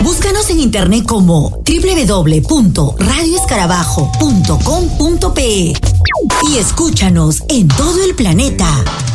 Búscanos en internet como www.radioescarabajo.com.pe y escúchanos en todo el planeta.